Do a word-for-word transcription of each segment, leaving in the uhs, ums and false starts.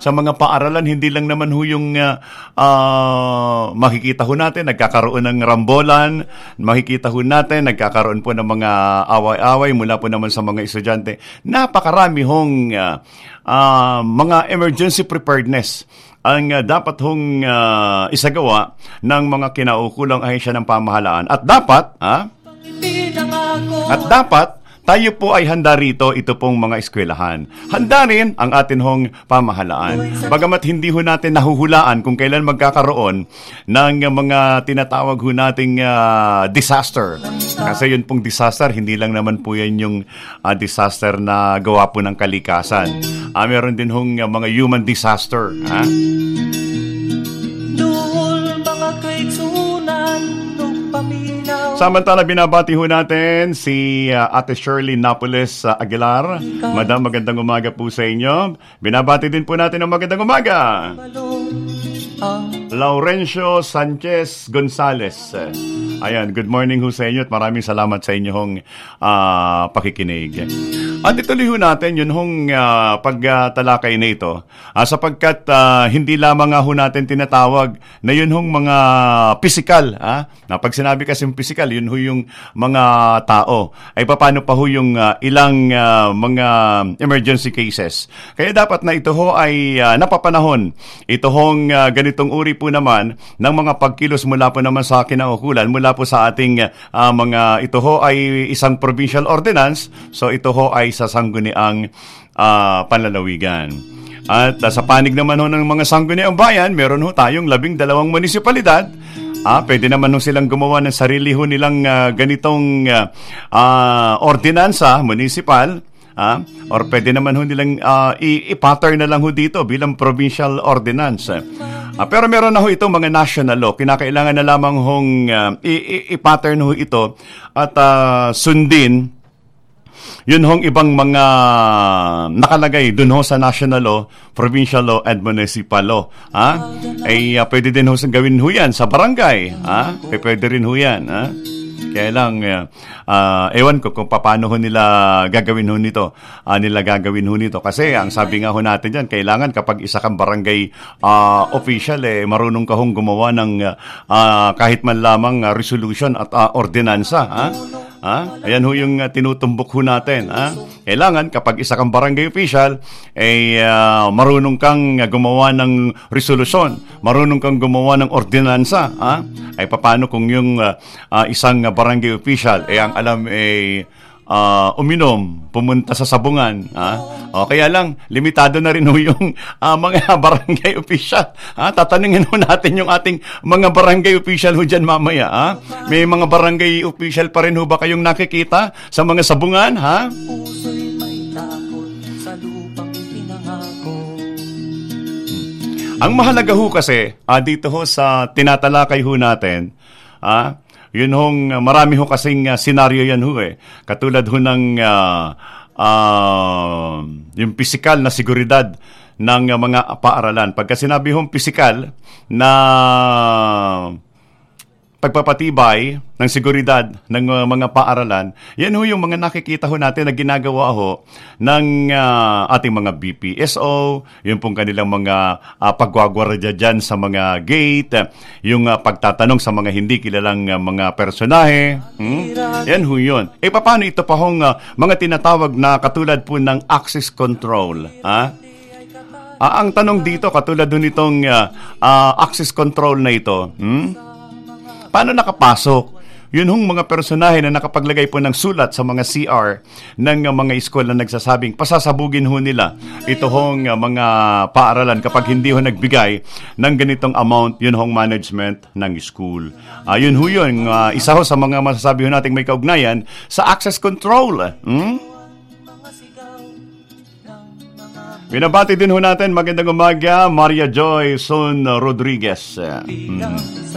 sa mga paaralan, hindi lang naman ho yung uh, uh, makikita ho natin, nagkakaroon ng rambolan, makikita ho natin, nagkakaroon po ng mga away-away mula po naman sa mga estudyante. Napakarami hong uh, uh, mga emergency preparedness ang uh, dapat hong uh, isagawa ng mga kinaukulang ahensya ng pamahalaan. At dapat, ha? At dapat, tayo po ay handa rito, ito pong mga eskwelahan. Handa rin ang atin hong pamahalaan. Bagamat hindi ho natin nahuhulaan kung kailan magkakaroon ng mga tinatawag ho nating uh, disaster. Kasi yun pong disaster, hindi lang naman po yan yung uh, disaster na gawa po ng kalikasan. Uh, meron din hong uh, mga human disaster. Ha? Samantala, binabati ho natin si uh, Ate Shirley Napoles uh, Aguilar. Madam, magandang umaga po sa inyo. Binabati din po natin ang magandang umaga. Laurencio Sanchez Gonzales. Ayan, good morning ho sa inyo at maraming salamat sa inyong uh, pakikinig. At ituloy ho natin yun hong uh, pagtalakay na ito uh, sapagkat uh, hindi lamang ho natin tinatawag na yun hong mga pisikal. Ah? Na pag sinabi kasi yung pisikal, yun ho yung mga tao. Ay paano pa ho yung uh, ilang uh, mga emergency cases. Kaya dapat na ito ho ay uh, napapanahon. Ito hong uh, ganitong uri po naman ng mga pagkilos mula po naman sa kinaukulan, mula po sa ating uh, mga, ito ho ay isang provincial ordinance, so ito ho ay sa sangguniang uh, panlalawigan. At uh, sa panig naman ho ng mga sangguniang bayan, meron ho tayong labing dalawang munisipalidad. Ah, pwede naman ho silang gumawa ng sarili ho nilang uh, ganitong uh, uh, ordinansa, municipal. Ah, or pwede naman ho nilang uh, i-pattern na lang ho dito bilang provincial ordinance. Ah, pero meron na ho ito mga national law. Kinakailangan na lamang hong uh, i-pattern ho ito at uh, sundin yun hong ibang mga nakalagay dun ho sa national law, provincial law, and municipal law. Ha? Ay uh, pwede din ho sa gawin ho yan sa barangay. Ha? Ay pwede rin ho yan. Ha? Kaya lang, uh, uh, ewan ko kung paano ho nila gagawin ho nito. Uh, nila gagawin ho nito. Kasi ang sabi nga ho natin dyan, kailangan kapag isa kang barangay uh, official, eh, marunong ka hong gumawa ng uh, kahit man lamang uh, resolution at uh, ordinansa. Ha? Ha? Ayan ho yung uh, tinutumbok ho natin. Ha? Kailangan kapag isa kang barangay official, ay uh, marunong kang uh, gumawa ng resolusyon, marunong kang gumawa ng ordinansa. Ha? Ay paano kung yung uh, uh, isang uh, barangay official, eh ang alam ay uh, uminom, pumunta sa sabungan. Ha? O kaya lang, limitado na rin ho yung uh, mga barangay official. Ha? Tatanungin ho natin yung ating mga barangay official ho dyan mamaya. Ha? May mga barangay official pa rin ho ba kayong nakikita sa mga sabungan? Ha? Ang mahalaga ho kasi, uh, dito ho sa tinatalakay ho natin, ah, yun hong marami ho kasing uh, senaryo yan ho eh. Katulad ho ng uh, uh, yung pisikal na seguridad ng uh, mga paaralan. Pagka sinabi hong pisikal na pagpapatibay ng seguridad ng uh, mga paaralan, yan ho yung mga nakikita ho natin na ginagawa ho ng uh, ating mga B P S O, yung pong kanilang mga uh, pagwagwardiya dyan sa mga gate, yung uh, pagtatanong sa mga hindi kilalang uh, mga personahe. Hmm? Yan ho yun. E paano ito pa hong uh, mga tinatawag na katulad po ng access control? Ha? Uh, ang tanong dito, katulad ho nitong uh, uh, access control na ito, hmm? Paano nakapasok? Yun hong mga personahe na nakapaglagay po ng sulat sa mga C R ng uh, mga eskwela na nagsasabing pasasabugin ho nila ito hong uh, mga paaralan kapag hindi ho nagbigay ng ganitong amount, yun hong management ng school. Uh, yun ho yun, uh, isa ho sa mga masasabi ho nating may kaugnayan sa access control. Hmm? Binabati din ho natin, magandang umaga, Maria Joy Son Rodriguez. Hmm.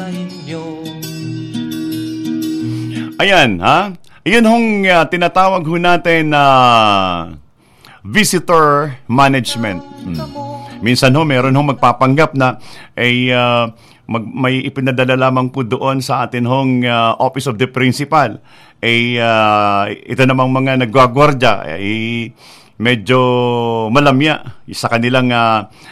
Ayan, ha? Iyon hong uh, tinatawag ho natin na uh, visitor management. Hmm. Minsan ho, meron hong magpapanggap na ay uh, mag, may ipinadala lamang po doon sa atin hong uh, Office of the Principal. Ay uh, ito namang mga nagwagwardya ay medyo malamya sa kanilang uh,